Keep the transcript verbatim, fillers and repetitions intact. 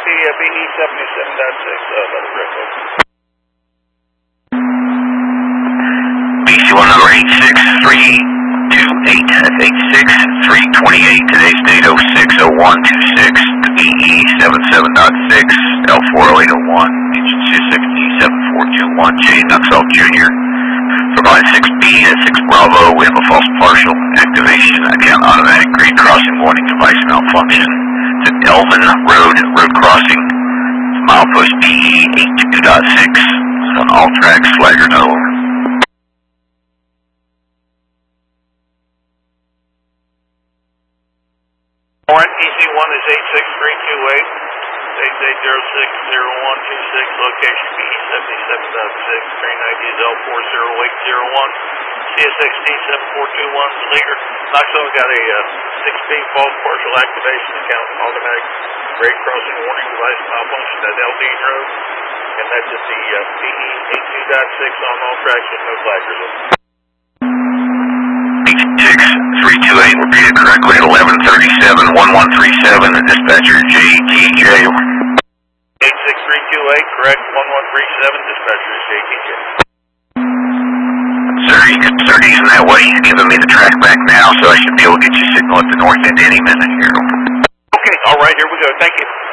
the uh, B E seventy-seven point six, uh, level Rick. B C one number eight six three two eight, that's eight six three two eight, today's date oh six oh one two six, the B E seventy-seven point six, L four oh eight oh one, engine two sixty, seven four two one, J. Nuxall Junior Provide six B at six Bravo, we have a false partial activation, account automatic grade crossing warning, device malfunction. It's at Elvin Road, road crossing, milepost B E eighty-two point six, on all tracks, flagger no. Alright, E C one is eight six three two eight, eight eight zero six zero one two six, location B E seventy-seven point six, train I D is L four zero eight zero one, C S X T seven four two one, leader. Knoxville got a uh, six B false partial activation account, automatic grade crossing warning, device malfunction at L D Road, and that's at the uh, B E eighty-two point six on all tracks with no flaggers. six three two eight, repeated correctly at eleven thirty-seven, one one three seven, the dispatcher J T J. eight six three two eight, correct, one one three seven, dispatcher is J T J. Sir, you can start using that way. You're giving me the track back now, so I should be able to get you signal at the north end any minute here. Okay, alright, here we go, thank you.